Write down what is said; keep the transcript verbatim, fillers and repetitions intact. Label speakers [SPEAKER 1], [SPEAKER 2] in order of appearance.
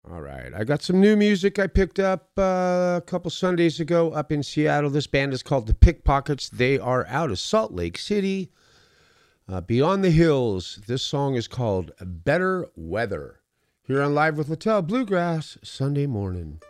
[SPEAKER 1] All right. I got some new music I picked up uh, a couple Sundays ago up in Seattle. This band is called the Pickpockets. They are out of Salt Lake City, uh, Beyond the Hills. This song is called Better Weather. Here on Live with Littell, Bluegrass, Sunday morning.